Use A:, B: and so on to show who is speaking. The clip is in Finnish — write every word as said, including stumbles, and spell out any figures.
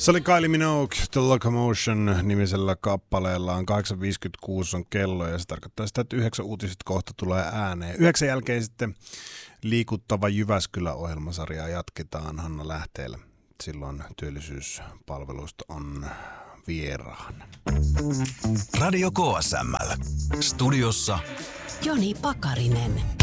A: Se oli Kylie Minogue, The Locomotion nimisellä kappaleellaan. kahdeksan viisikymmentäkuusi on kello ja se tarkoittaa sitä, että yhdeksän uutiset kohta tulee ääneen. Yhdeksän jälkeen sitten liikuttava Jyväskylä-ohjelmasarjaa jatketaan Hanna Lähteellä. Silloin työllisyyspalveluista on vieraan.
B: Radio K S M L. Studiossa
C: Joni Pakarinen.